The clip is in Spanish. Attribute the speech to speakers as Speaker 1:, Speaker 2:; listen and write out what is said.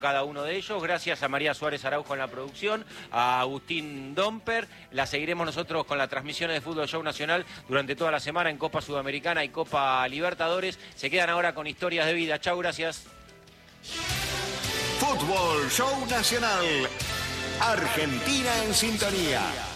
Speaker 1: cada uno de ellos. Gracias a María Suárez Araujo en la producción, a Agustín Domper. La seguiremos nosotros con las transmisiones de Fútbol Show Nacional durante toda la semana en Copa Sudamericana y Copa Libertadores. Se quedan ahora con historias de vida. Chau, gracias.
Speaker 2: Fútbol Show Nacional. Argentina en sintonía.